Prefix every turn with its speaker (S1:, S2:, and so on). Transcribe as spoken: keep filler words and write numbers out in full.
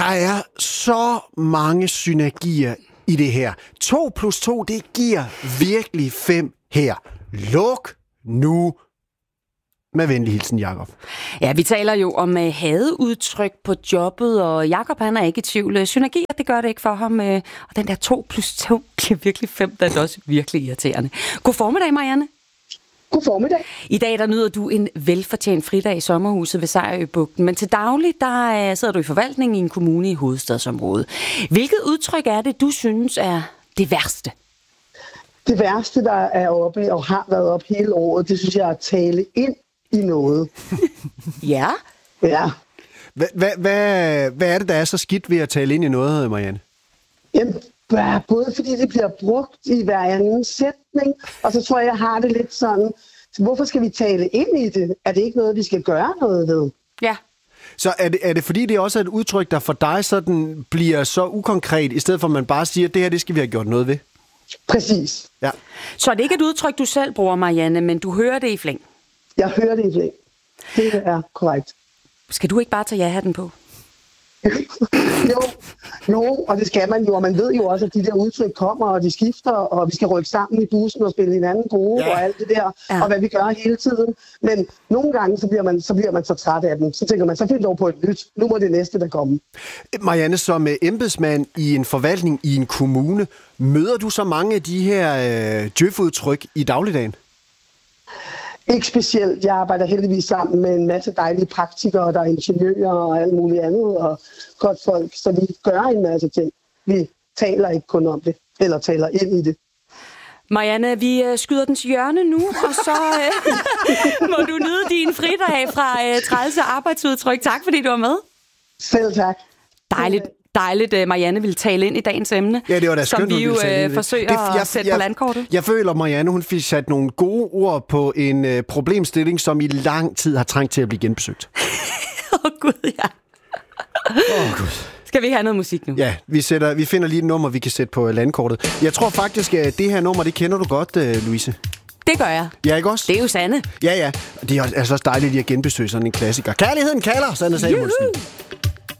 S1: Der er så mange synergier i det her. To plus to, det giver virkelig fem her. Luk nu. Med venlig hilsen, Jakob.
S2: Ja, vi taler jo om uh, hadeudtryk på jobbet, og Jakob han er ikke i tvivl. Synergier, det gør det ikke for ham. Uh, og den der to plus to giver virkelig fem, der er også virkelig irriterende. God formiddag, Marianne.
S3: God formiddag.
S2: I dag der nyder du en velfortjent fridag i sommerhuset ved Sejerøbugten, men til daglig der uh, sidder du i forvaltningen i en kommune i hovedstadsområdet. Hvilket udtryk er det, du synes er det værste?
S3: Det værste, der er oppe og har været op hele året, det synes jeg er at tale ind i noget.
S2: Ja?
S3: Ja.
S1: Hvad, hvad, hvad, hvad er det, der er så skidt ved at tale ind i noget, Marianne?
S3: Jamen, både fordi det bliver brugt i hver anden sætning, og så tror jeg, jeg har det lidt sådan, hvorfor skal vi tale ind i det? Er det ikke noget, vi skal gøre noget ved?
S2: Ja.
S1: Så er det, er det fordi, det også er et udtryk, der for dig sådan bliver så ukonkret, i stedet for at man bare siger, at det her, det skal vi have gjort noget ved?
S3: Præcis.
S1: Ja.
S2: Så er det ikke et udtryk, du selv bruger, Marianne, men du hører det i flæng?
S3: Jeg hører det i flæng. Det er korrekt.
S2: Skal du ikke bare tage ja-hatten på?
S3: jo, jo, og det skal man jo, og man ved jo også, at de der udtryk kommer, og de skifter, og vi skal rykke sammen i bussen og spille hinanden gode, ja. Og alt det der, ja. Og hvad vi gør hele tiden. Men nogle gange, så bliver man så, bliver man så træt af dem. Så tænker man, så find dog på et nyt. Nu må det næste, der komme.
S1: Marianne, som embedsmand i en forvaltning i en kommune, møder du så mange af de her øh, djøf-udtryk i dagligdagen?
S3: Ikke specielt. Jeg arbejder heldigvis sammen med en masse dejlige praktikere, der er ingeniører og alt muligt andet, og godt folk, så vi gør en masse ting. Vi taler ikke kun om det, eller taler ind i det.
S2: Marianne, vi øh, skyder den til hjørne nu, og så øh, må du nyde din fridag fra øh, trælse arbejdsudtryk. Tak, fordi du var med.
S3: Selv tak.
S2: Dejligt. Dejligt, at Marianne ville tale ind i dagens emne,
S1: ja, det var da skønt,
S2: som vi jo øh, forsøger det, jeg, at sætte
S1: jeg,
S2: på landkortet.
S1: Jeg føler, Marianne, hun fik sat nogle gode ord på en øh, problemstilling, som i lang tid har trængt til at blive genbesøgt.
S2: Åh oh, gud, ja.
S1: Åh oh, gud.
S2: Skal vi have noget musik nu?
S1: Ja, vi, sætter, vi finder lige et nummer, vi kan sætte på landkortet. Jeg tror faktisk, at det her nummer, det kender du godt, uh, Louise.
S2: Det gør jeg.
S1: Ja, ikke også?
S2: Det er jo Sanne.
S1: Ja, ja. Det er altså også dejligt lige at genbesøge sådan en klassiker. Kærligheden kalder, Sanne Samuelsen.